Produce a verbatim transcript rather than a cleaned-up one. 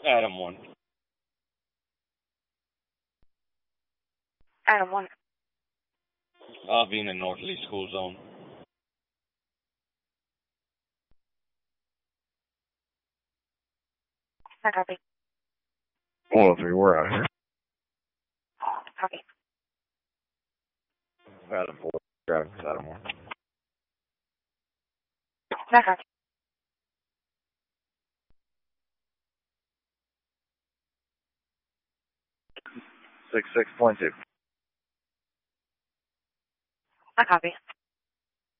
Adam one. Adam one. I'll be in the northeast school zone. I copy. one oh three, we're out here. Copy. Adam four, driving to Adam one. I copy. six six point two. I copy.